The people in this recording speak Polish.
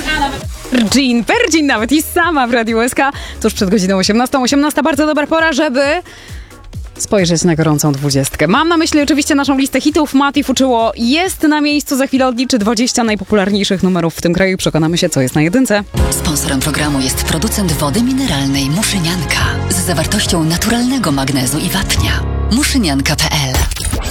Virgin nawet i sama w Radiu SK. Tuż przed godziną 18. 18 bardzo dobra pora, żeby spojrzeć na gorącą 20. Mam na myśli oczywiście naszą listę hitów. Mati Fuczyło jest na miejscu. Za chwilę odliczy 20 najpopularniejszych numerów w tym kraju i przekonamy się, co jest na jedynce. Sponsorem programu jest producent wody mineralnej Muszynianka z zawartością naturalnego magnezu i wapnia. Muszynianka.pl